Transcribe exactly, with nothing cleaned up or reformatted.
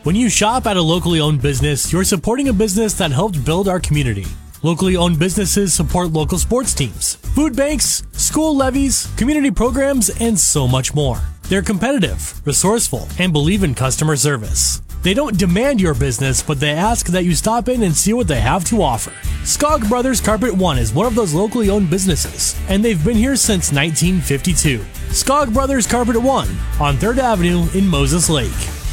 When you shop at a locally owned business, you're supporting a business that helped build our community. Locally owned businesses support local sports teams, food banks, school levies, community programs, and so much more. They're competitive, resourceful, and believe in customer service. They don't demand your business, but they ask that you stop in and see what they have to offer. Skog Brothers Carpet One is one of those locally owned businesses, and they've been here since nineteen fifty-two. Skog Brothers Carpet One on third Avenue in Moses Lake.